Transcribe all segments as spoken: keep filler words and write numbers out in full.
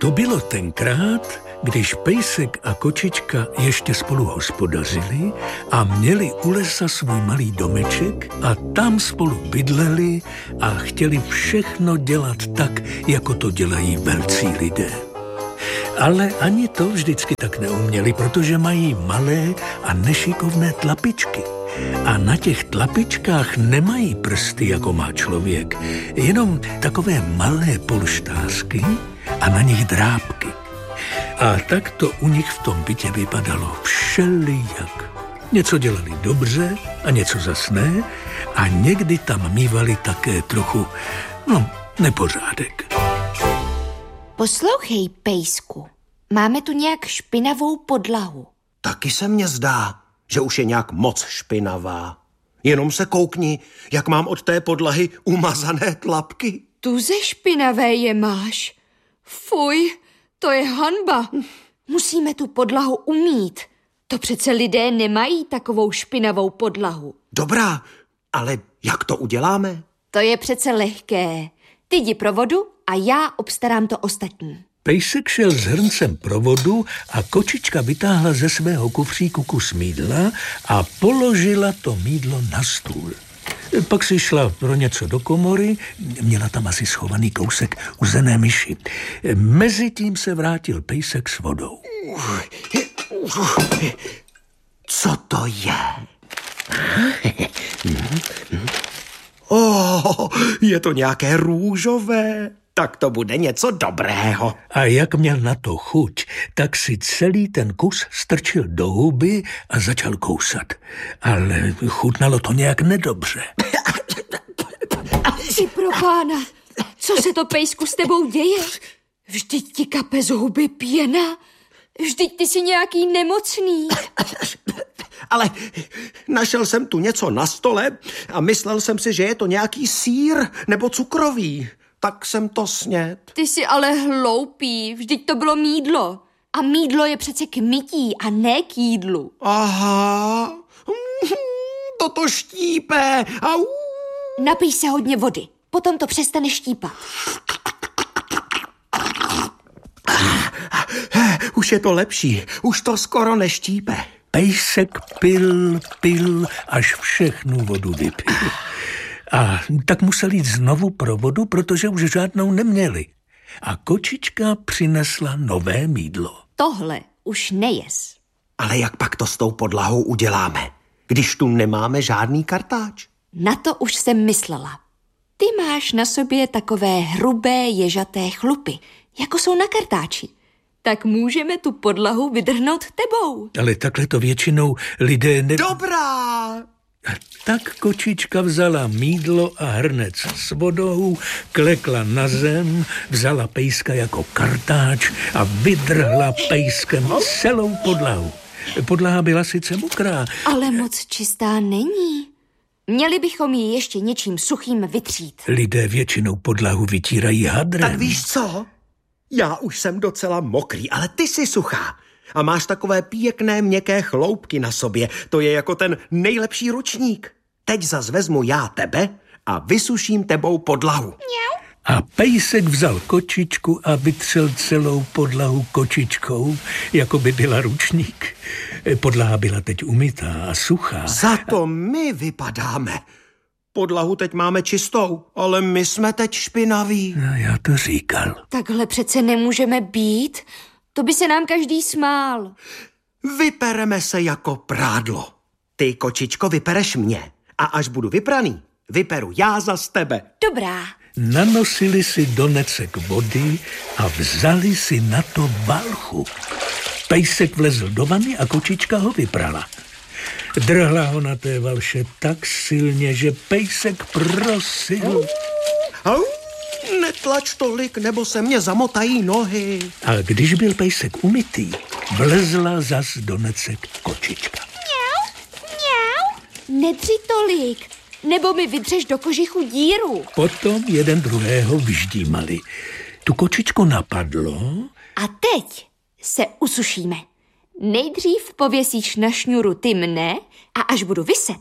To bylo tenkrát, když pejsek a kočička ještě spolu hospodařili a měli u lesa svůj malý domeček a tam spolu bydleli a chtěli všechno dělat tak, jako to dělají velcí lidé. Ale ani to vždycky tak neuměli, protože mají malé a nešikovné tlapičky. A na těch tlapičkách nemají prsty, jako má člověk, jenom takové malé polštářky a na nich drápky. A tak to u nich v tom bytě vypadalo všelijak. Něco dělali dobře a něco zas ne a někdy tam mívali také trochu, no, nepořádek. Poslouchej, pejsku, máme tu nějak špinavou podlahu. Taky se mně zdá, že už je nějak moc špinavá. Jenom se koukni, jak mám od té podlahy umazané tlapky. Tuze špinavé je máš. Fuj, to je hanba. Musíme tu podlahu umýt. To přece lidé nemají takovou špinavou podlahu. Dobrá, ale jak to uděláme? To je přece lehké. Ty jdi pro vodu a já obstarám to ostatní. Pejsek šel s hrncem provodu a kočička vytáhla ze svého kufříku kus mýdla a položila to mýdlo na stůl. Pak si šla pro něco do komory, měla tam asi schovaný kousek uzené myši. Mezitím se vrátil pejsek s vodou. Co to je? Oh, je to nějaké růžové. Tak to bude něco dobrého. A jak měl na to chuť, tak si celý ten kus strčil do huby a začal kousat. Ale chutnalo to nějak nedobře. Ty pro pána, co se to, pejsku, s tebou děje? Vždyť ti kape z huby pěna. Vždyť ty jsi nějaký nemocný. Ale našel jsem tu něco na stole a myslel jsem si, že je to nějaký sýr nebo cukroví. Tak jsem to sněd. Ty jsi ale hloupý, vždyť to bylo mýdlo. A mýdlo je přece k mytí a ne k jídlu. Aha, toto štípe. Au. Napij se hodně vody, potom to přestane štípat. Už je to lepší, už to skoro neštípe. Pejsek pil, pil, až všechnu vodu vypil. A tak musel jít znovu pro vodu, protože už žádnou neměli. A kočička přinesla nové mýdlo. Tohle už nejes. Ale jak pak to s tou podlahou uděláme, když tu nemáme žádný kartáč? Na to už jsem myslela. Ty máš na sobě takové hrubé ježaté chlupy, jako jsou na kartáči. Tak můžeme tu podlahu vydrhnout tebou. Ale takhle to většinou lidé ne... Dobrá! A tak kočička vzala mýdlo a hrnec s vodou, klekla na zem, vzala pejska jako kartáč a vydrhla pejskem celou podlahu. Podlaha byla sice mokrá. Ale moc čistá není. Měli bychom ji ještě něčím suchým vytřít. Lidé většinou podlahu vytírají hadrem. Tak víš co? Já už jsem docela mokrý, ale ty jsi suchá. A máš takové pěkné měkké chloupky na sobě. To je jako ten nejlepší ručník. Teď zas vezmu já tebe a vysuším tebou podlahu. A pejsek vzal kočičku a vytřel celou podlahu kočičkou, jako by byla ručník. Podlaha byla teď umytá a suchá. Za to my vypadáme. Podlahu teď máme čistou, ale my jsme teď špinaví. No, já to říkal. Takhle přece nemůžeme být. To by se nám každý smál. Vypereme se jako prádlo. Ty, kočičko, vypereš mě. A až budu vypraný, vyperu já zas tebe. Dobrá. Nanosili si donecek vody a vzali si na to valchu. Pejsek vlezl do vany a kočička ho vyprala. Drhla ho na té valše tak silně, že pejsek prosil. Au, netlač tolik, nebo se mě zamotají nohy. A když byl pejsek umytý, vlezla zas donecek kočička. Mňau, mňau. Nedři tolik, nebo mi vydřeš do kožichu díru. Potom jeden druhého vyždímali. Tu kočičku napadlo. A teď se usušíme. Nejdřív pověsíš na šňůru ty mne a až budu viset,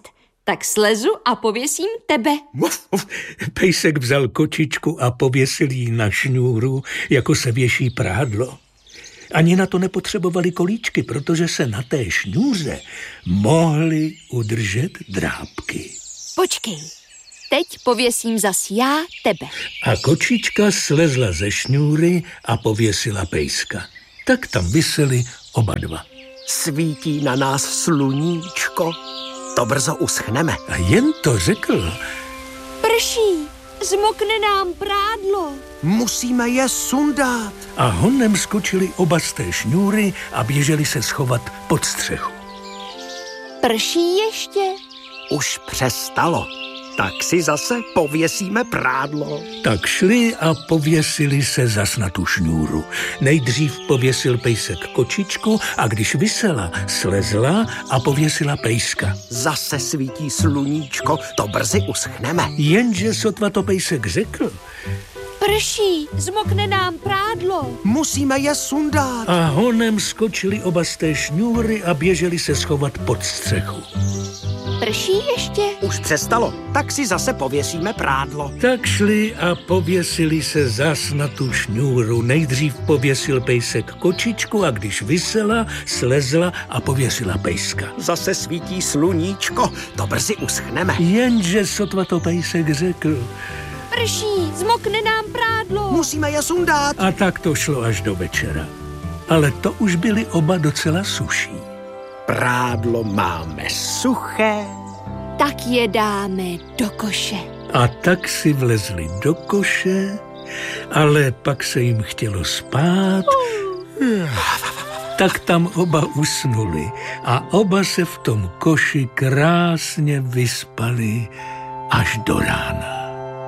Tak slezu a pověsím tebe. Uf, uf. Pejsek vzal kočičku a pověsil ji na šňůru, jako se věší prádlo. Ani na to nepotřebovali kolíčky, protože se na té šňůře mohly udržet drápky. Počkej, teď pověsím zas já tebe. A kočička slezla ze šňůry a pověsila pejska. Tak tam viseli oba dva. Svítí na nás sluníčko, to brzo uschneme. A jen to řekl. Prší, zmokne nám prádlo. Musíme je sundat. A honem skočili oba z té šňůry a běželi se schovat pod střechu. Prší ještě? Už přestalo. Tak si zase pověsíme prádlo. Tak šli a pověsili se zas na tu šňůru. Nejdřív pověsil pejsek kočičku a když visela, slezla a pověsila pejska. Zase svítí sluníčko, to brzy uschneme. Jenže sotva to pejsek řekl. Prší, zmokne nám prádlo. Musíme je sundat. A honem skočili oba z té šňůry a běželi se schovat pod střechu. Prší ještě? Už přestalo, tak si zase pověsíme prádlo. Tak šli a pověsili se zas na tu šňůru. Nejdřív pověsil pejsek kočičku a když visela, slezla a pověsila pejska. Zase svítí sluníčko, to brzy uschneme. Jenže sotva to pejsek řekl. Prší, zmokne nám prádlo. Musíme je sundat. A tak to šlo až do večera. Ale to už byli oba docela suší. Prádlo máme suché. Tak je dáme do koše. A tak si vlezli do koše, ale pak se jim chtělo spát. Tak tam oba usnuli a oba se v tom koši krásně vyspali až do rána.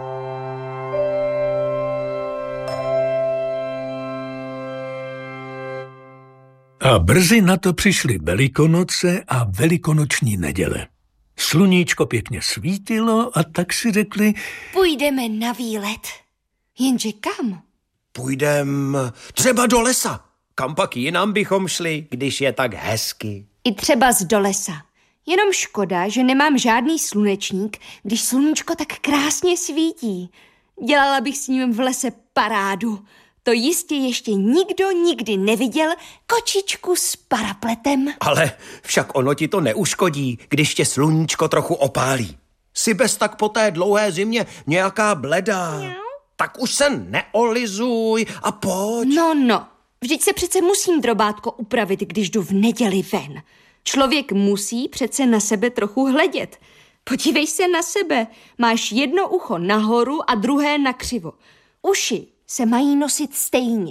A brzy na to přišly Velikonoce a velikonoční neděle. Sluníčko pěkně svítilo a tak si řekli... Půjdeme na výlet. Jenže kam? Půjdem třeba do lesa. Kam pak jinam bychom šli, když je tak hezky? I třeba z do lesa. Jenom škoda, že nemám žádný slunečník, když sluníčko tak krásně svítí. Dělala bych s ním v lese parádu. To jistě ještě nikdo nikdy neviděl kočičku s parapletem. Ale však ono ti to neuškodí, když tě sluníčko trochu opálí. Jsi bez tak po té dlouhé zimě nějaká bledá. No. Tak už se neolizuj a pojď. No, no. Vždyť se přece musím, drobátko, upravit, když jdu v neděli ven. Člověk musí přece na sebe trochu hledět. Podívej se na sebe. Máš jedno ucho nahoru a druhé nakřivo. Uši se mají nosit stejně.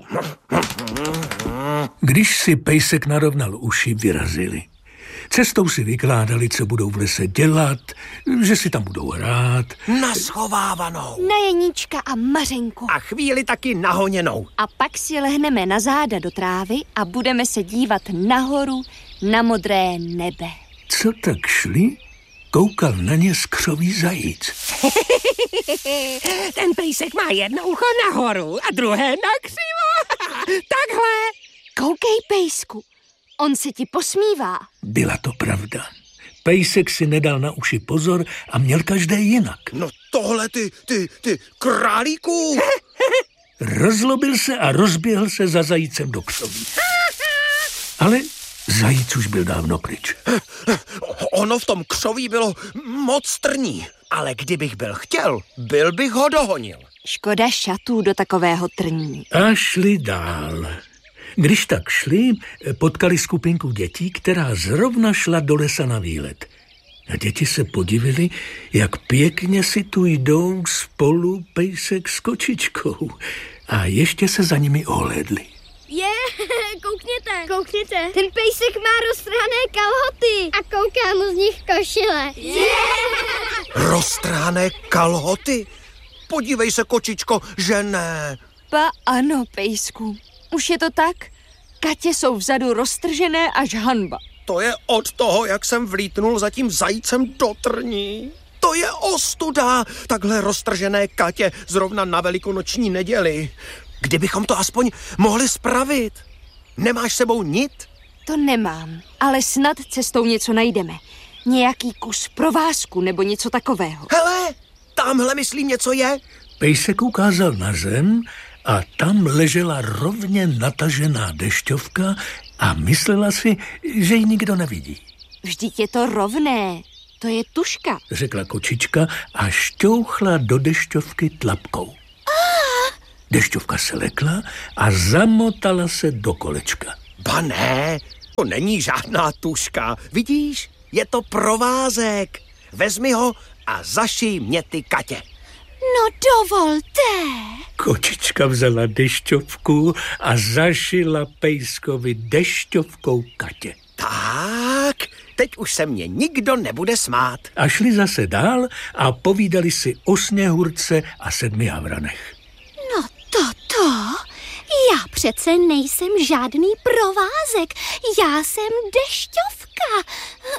Když si pejsek narovnal uši, vyrazili. Cestou si vykládali, co budou v lese dělat, že si tam budou hrát. Naschovávanou. Na Jeníčka a Mařenku. A chvíli taky nahoněnou. A pak si lehneme na záda do trávy a budeme se dívat nahoru na modré nebe. Co tak šli? Koukal na ně skřový zajíc. Ten pejsek má jedno ucho nahoru a druhé nakřivo. Takhle. Koukej, pejsku, on se ti posmívá. Byla to pravda. Pejsek si nedal na uši pozor a měl každé jinak. No tohle ty, ty, ty králíků. Rozlobil se a rozběhl se za zajícem do křoví. Ale zajíc už byl dávno pryč. Ono v tom křoví bylo moc trní, ale kdybych byl chtěl, byl bych ho dohonil. Škoda šatů do takového trní. A šli dál. Když tak šli, potkali skupinku dětí, která zrovna šla do lesa na výlet. A děti se podivili, jak pěkně si tu jdou spolu pejsek s kočičkou. A ještě se za nimi ohlédli. Je, koukněte, koukněte. Ten pejsek má roztrhané kalhoty a kouká mu z nich košile. Je. Roztrhané kalhoty? Podívej se, kočičko, že ne. Pa ano, pejsku. Už je to tak? Katě jsou vzadu roztržené až hanba. To je od toho, jak jsem vlítnul za tím zajícem do trní. To je ostuda, takhle roztržené Katě zrovna na velikonoční neděli. Kdybychom to aspoň mohli spravit. Nemáš sebou nit? To nemám, ale snad cestou něco najdeme. Nějaký kus provázku nebo něco takového. Hele, tamhle myslím něco je. Pejsek ukázal na zem a tam ležela rovně natažená dešťovka a myslela si, že ji nikdo nevidí. Vždyť je to rovné. To je tuška, řekla kočička a šťouchla do dešťovky tlapkou. Dešťovka se lekla a zamotala se do kolečka. Ba ne, to není žádná tuška. Vidíš, je to provázek. Vezmi ho a zašij mě ty Katě. No dovolte. Kočička vzala dešťovku a zašila pejskovi dešťovkou Katě. Tak, teď už se mě nikdo nebude smát. A šli zase dál a povídali si o Sněhurce a sedmi havranech. No toto, já přece nejsem žádný provázek, já jsem dešťovka.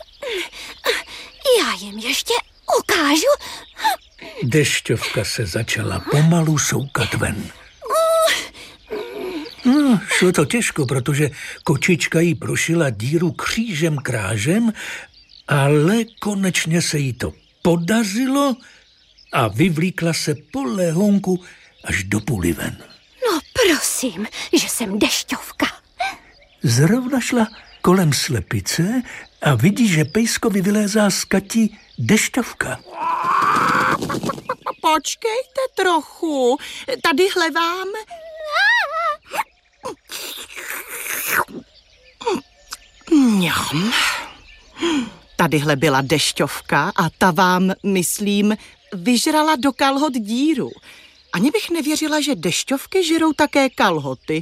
Já jim ještě ukážu. Dešťovka se začala pomalu soukat ven. No, šlo to těžko, protože kočička jí prošila díru křížem krážem, ale konečně se jí to podařilo a vyvlíkla se po lehonku až do půly ven. No prosím, že jsem dešťovka. Zrovna šla kolem slepice a vidí, že pejskovi vylézá z Kati dešťovka. Počkejte trochu, tadyhle vám. Mňam. Tadyhle byla dešťovka a ta vám, myslím, vyžrala do kalhot díru. Ani bych nevěřila, že dešťovky žerou také kalhoty.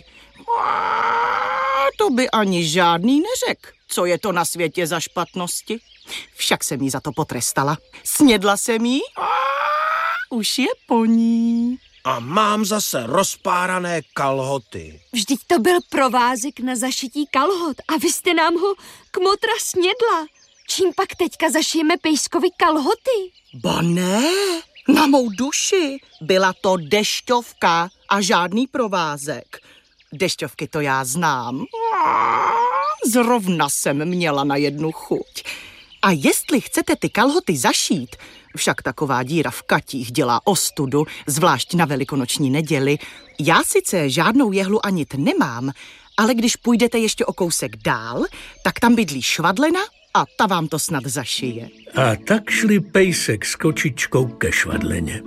To by ani žádný neřekl. Co je to na světě za špatnosti? Však jsem jí za to potrestala. Snědla jsem jí? Už je po ní. A mám zase rozpárané kalhoty. Vždyť to byl provázek na zašití kalhot a vy jste nám ho kmotra snědla. Čím pak teďka zašijeme pejskovi kalhoty? Ba ne, na mou duši. Byla to dešťovka a žádný provázek. Dešťovky to já znám. Zrovna jsem měla na jednu chuť. A jestli chcete ty kalhoty zašít, však taková díra v Katích dělá ostudu, zvlášť na velikonoční neděli. Já sice žádnou jehlu a nit nemám, ale když půjdete ještě o kousek dál, tak tam bydlí švadlena a ta vám to snad zašije. A tak šli pejsek s kočičkou ke švadleně.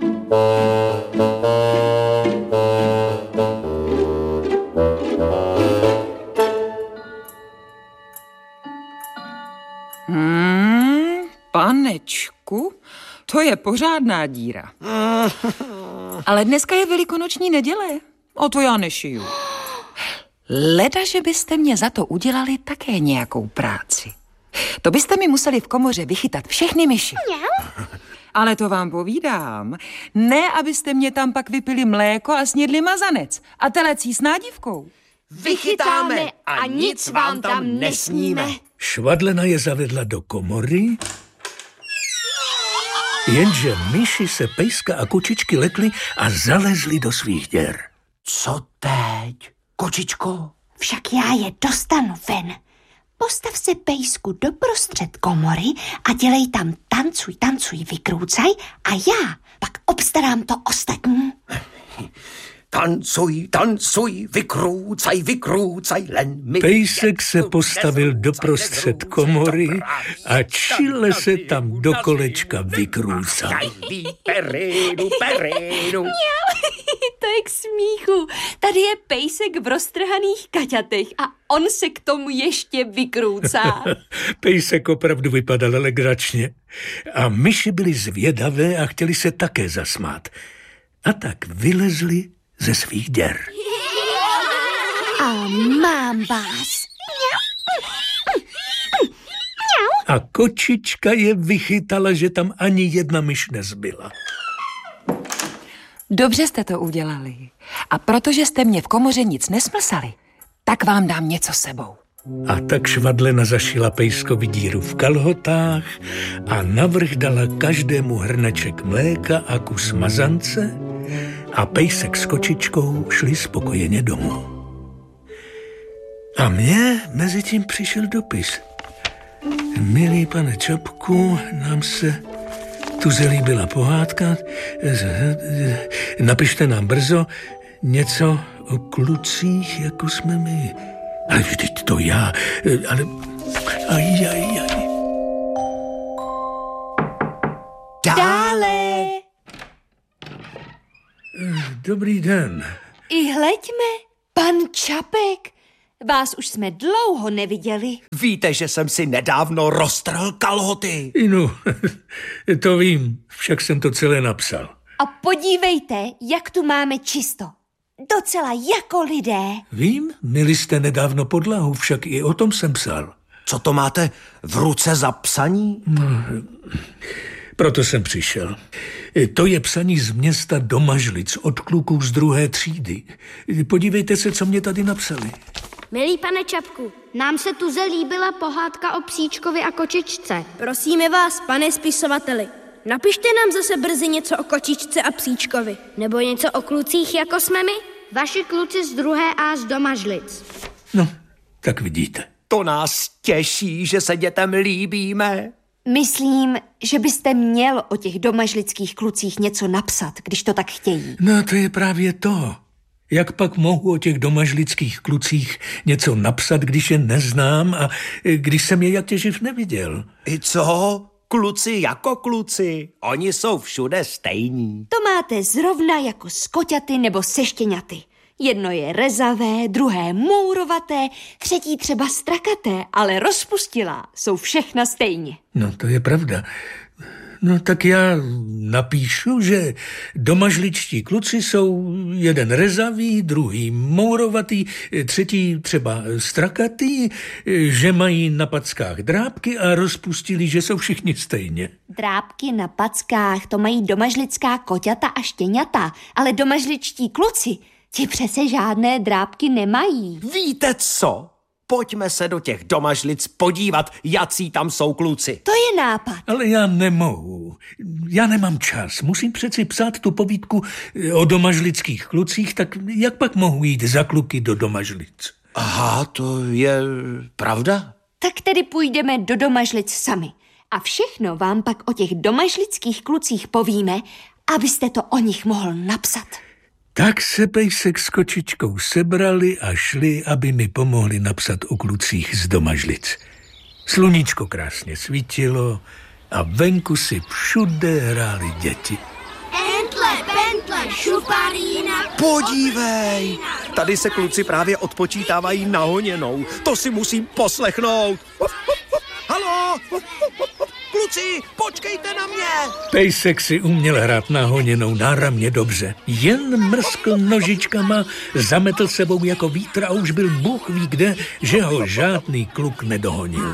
Hmm, panečku, to je pořádná díra. Ale dneska je velikonoční neděle, o to já nešiju. Leda, že byste mě za to udělali také nějakou práci. To byste mi museli v komoře vychytat všechny myši. Ale to vám povídám. Ne, abyste mě tam pak vypili mléko a snědli mazanec a telecí s nádivkou. Vychytáme a nic vám tam nesníme. Švadlena je zavedla do komory, jenže myši se pejska a kočičky lekly a zalezly do svých děr. Co teď, kočičko? Však já je dostanu ven. Postav se, pejsku, doprostřed komory a dělej tam tancuj, tancuj, vykrůcaj a já pak obstarám to ostatní. Tancuj, tancuj, vykrůcaj, vykrůcaj, len mi... Pejsek se postavil doprostřed komory a čile se tam do kolečka vykrůcal. Perinu, perinu. To je k smíchu. Tady je pejsek v roztrhaných kaťatech a on se k tomu ještě vykrůcá. Pejsek opravdu vypadal legračně. A myši byly zvědavé a chtěli se také zasmát. A tak vylezli ze svých děr. A mám vás. A kočička je vychytala, že tam ani jedna myš nezbyla. Dobře jste to udělali. A protože jste mě v komoře nic nesmlsali, tak vám dám něco sebou. A tak švadlena zašila pejskovi díru v kalhotách a navrch dala každému hrneček mléka a kus mazance a pejsek s kočičkou šli spokojeně domů. A mně mezi tím přišel dopis. Milý pane Čapku, nám se tu zalíbila pohádka. Napište nám brzo něco o klucích, jako jsme my. Ale vždyť to já, ale... Aj, aj, aj. Dále. Dobrý den. I hleďme, pan Čapek. Vás už jsme dlouho neviděli. Víte, že jsem si nedávno roztrhl kalhoty. No, to vím, však jsem to celé napsal. A podívejte, jak tu máme čisto. Docela jako lidé. Vím, myli jste nedávno podlahu, však i o tom jsem psal. Co to máte v ruce za psaní? No, proto jsem přišel. To je psaní z města Domažlic od kluků z druhé třídy. Podívejte se, co mě tady napsali. Milý pane Čapku, nám se tu zalíbila pohádka o psíčkovi a kočičce. Prosíme vás, pane spisovateli, napište nám zase brzy něco o kočičce a psíčkovi. Nebo něco o klucích, jako jsme my. Vaši kluci z druhé A z Domažlic. No, tak vidíte. To nás těší, že se dětem líbíme. Myslím, že byste měl o těch domažlických klucích něco napsat, když to tak chtějí. No, to je právě to. Jak pak mohu o těch domažlických klucích něco napsat, když je neznám a když jsem je jak těživ neviděl? I co? Kluci jako kluci. Oni jsou všude stejní. To máte zrovna jako s koťaty nebo se štěňaty. Jedno je rezavé, druhé mourovaté, třetí třeba strakaté, ale rozpustilá jsou všechna stejně. No, to je pravda. No, tak já napíšu, že domažličtí kluci jsou jeden rezavý, druhý mourovatý, třetí třeba strakatý, že mají na packách drápky a rozpustili, že jsou všichni stejně. Drápky na packách, to mají domažlická koťata a štěňata, ale domažličtí kluci, ti přece žádné drápky nemají. Víte co? Pojďme se do těch Domažlic podívat, jací tam jsou kluci. To je nápad. Ale já nemohu. Já nemám čas. Musím přeci psát tu povídku o domažlických klucích, tak jak pak mohu jít za kluky do Domažlic? Aha, to je pravda. Tak tedy půjdeme do Domažlic sami. A všechno vám pak o těch domažlických klucích povíme, abyste to o nich mohl napsat. Tak se Pejsek s kočičkou sebrali a šli, aby mi pomohli napsat o klucích z Domažlic. Sluníčko krásně svítilo a venku si všude hráli děti. Entle, pentle, šuparína. Podívej, tady se kluci právě odpočítávají na honěnou. To si musím poslechnout. Halo, kluci, počkejte na mě. Pejsek si uměl hrát na honěnou náramně dobře. Jen mrskl nožičkama, zametl sebou jako vítr a už byl Bůh ví kde, že ho žádný kluk nedohonil.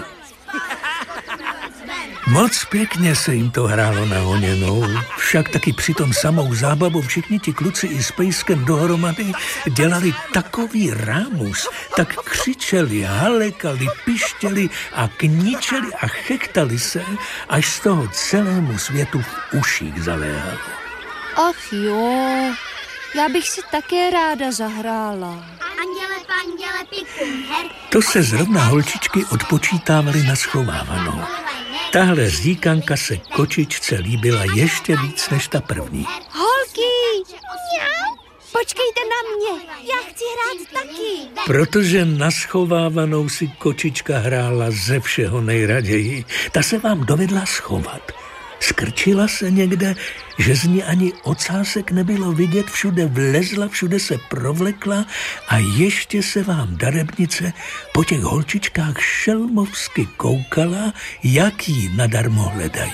Moc pěkně se jim to hrálo na honěnou, však taky přitom samou zábavu všichni ti kluci i s Pejskem dohromady dělali takový rámus, tak křičeli, halekali, pištěli a kničeli a chechtali se, až z toho celému světu v uších zaléhalo. Ach jo, já bych si také ráda zahrála. Anděle, panděle, pikum, her. To se zrovna holčičky odpočítávaly na schovávanou. Tahle říkanka se kočičce líbila ještě víc než ta první. Holky, počkejte na mě, já chci hrát taky. Protože na schovávanou si kočička hrála ze všeho nejraději. Ta se vám dovedla schovat. Skrčila se někde, že z ní ani ocásek nebylo vidět, všude vlezla, všude se provlekla a ještě se vám darebnice po těch holčičkách šelmovsky koukala, jak jí nadarmo hledají.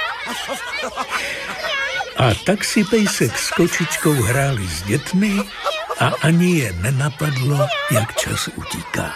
A tak si Pejsek s kočičkou hráli s dětmi a ani je nenapadlo, jak čas utíká.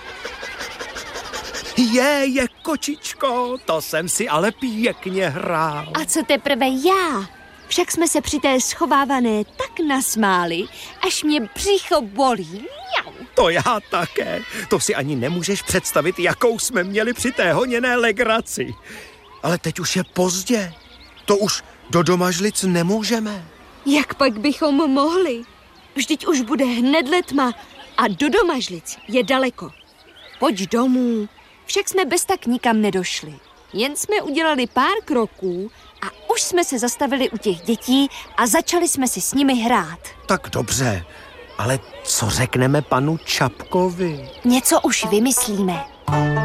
Je, je, kočičko, to jsem si ale pěkně hrál. A co teprve já? Však jsme se při té schovávané tak nasmáli, až mě břicho bolí. Mňau. To já také. To si ani nemůžeš představit, jakou jsme měli při té honěné legraci. Ale teď už je pozdě. To už do Domažlic nemůžeme. Jak pak bychom mohli? Vždyť už bude hned letma a do Domažlic je daleko. Pojď domů, Však jsme bez tak nikam nedošli. Jen jsme udělali pár kroků a už jsme se zastavili u těch dětí a začali jsme si s nimi hrát. Tak dobře, ale co řekneme panu Čapkovi? Něco už vymyslíme.